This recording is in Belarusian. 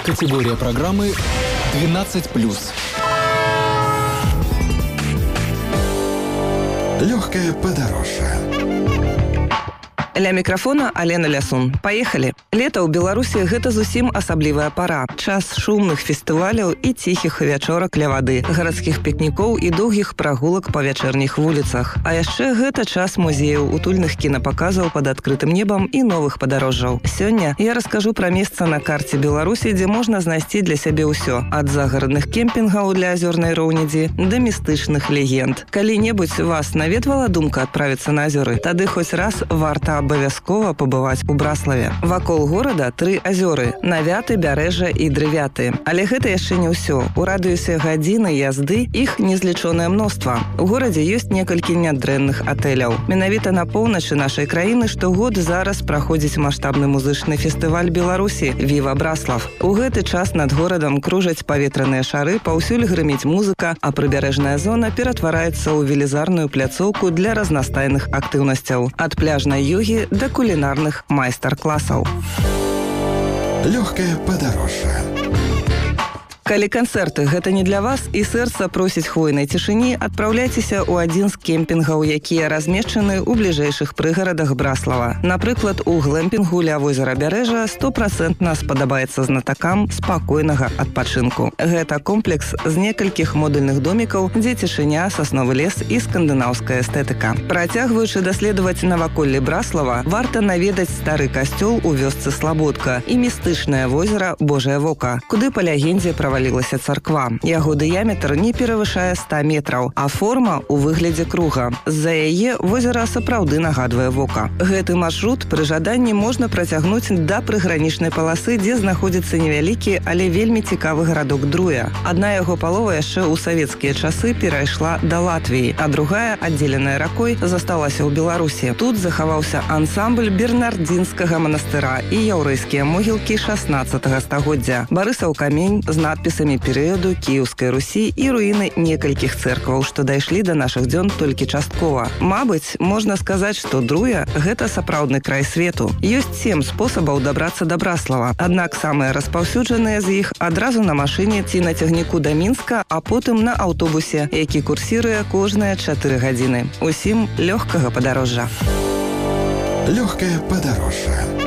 Категория программы 12+. Легкое подорожье. Ля мікрафона Алена Лясун. Паехалі. Лета ў Беларусі гэта зусім асаблівая пара. Час шумных фестываляў і ціхіх вячорак ля вады, гарадскіх пікнікоў і доўгіх прагулак па вячэрніх вуліцах. А яшчэ гэта час музеяў, утульных кінапаказаў пад адкрытым небам і новых падарожжаў. Сёння я раскажу пра месца на карце Беларусі, дзе можна знайсці для сябе ўсё. Ад загарадных кемпінгаў для азёрнай роўнядзі да містычных легенд. Калі-небудзь вас наведвала думка адправіцца на азёры, тады хоць раз варта абавязкова пабываць у Браславе. Вакол горада 3 азёры – Навяты, Бярэжа і Дрывяты. Але гэта яшчэ не ўсё. У радыусе гадзіны язды іх незлічонае мноства. У горадзе ёсць некалькі нядрэнных атэляў. Менавіта на поўначы нашай краіны штогод зараз праходзіць маштабны музычны фестываль Беларусі «Віва Браслав». У гэты час над горадам кружаць паветраныя шары, паўсюль грыміць музыка, а прыбярэжная зона ператвараецца ў велізарную пляцоўку для разнастайных актыўнасцяў. Ад пляжнай ёгі да кулінарных майстар-класаў. Легкое подорожье. Калі канцэрты гэта не для вас і сэрца просіць хвойнай цішыні, адпраўляйцеся ў адзін з кемпінгаў, якія размешчаны ў бліжэйшых прыгарадах Браслава. Напрыклад, у глэмпінгу ля возера Бярэжа 100% спадабаецца знатакам спакойнага адпачынку. Гэта комплекс з некалькіх модульных домікаў, дзе цішыня, сасновы лес і скандынаўская эстэтыка. Працягваючы даследаваць наваколле Браслава, варта наведаць стары касцёл у вёсцы Слабодка і містычнае возера Божае Вока, куды па легендзе правалілася царква. Яго дыяметр не перавышае 100 метраў, а форма ў выглядзе круга. З-за яе возера сапраўды нагадвае вока. Гэты маршрут пры жаданні можна працягнуць да прыгранічнай паласы, дзе знаходзіцца невялікі, але вельмі цікавы гарадок Друя. Адна яго палова яшчэ ў савецкія часы перайшла да Латвіі, а другая, аддзеленая ракой, засталася ў Беларусі. Тут захаваўся ансамбль бернардзінскага манастыра і яўрэйскія могілкі 16 стагоддзя. Барысаў камень з надпісамі перыяду Кіеўскай Русі і руіны некалькіх цэркваў, што дайшлі да нашых дзён толькі часткова. Мабыць, можна сказаць, што Друя – гэта сапраўдны край свету. Ёсць 7 спосабаў дабрацца да Браслава, аднак самыя распаўсюджаныя з іх адразу на машыне ці на цягніку да Мінска, а потым на аўтобусе, які курсіруе кожныя 4 гадзіны. Усім лёгкага падарожжа. Легкое подорожье.